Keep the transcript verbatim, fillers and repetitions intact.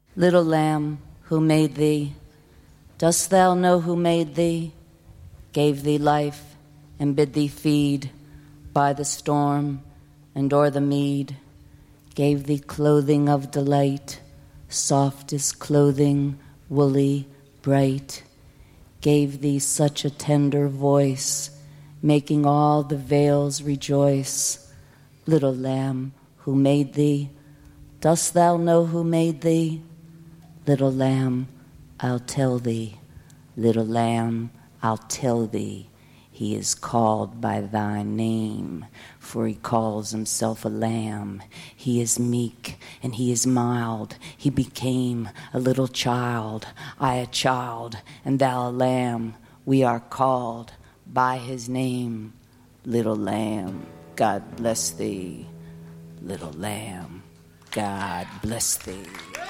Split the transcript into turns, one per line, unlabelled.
Little lamb, who made thee? Dost thou know who made thee? Gave thee life and bid thee feed by the storm and o'er the mead. Gave thee clothing of delight, softest clothing, woolly, bright. Gave thee such a tender voice, making all the vales rejoice. Little lamb, who made thee? Dost thou know who made thee? Little lamb, I'll tell thee. Little lamb, I'll tell thee. He is called by thy name, for he calls himself a lamb. He is meek and he is mild. He became a little child, I a child, and thou a lamb. We are called by his name. Little lamb, God bless thee. Little lamb, God bless thee.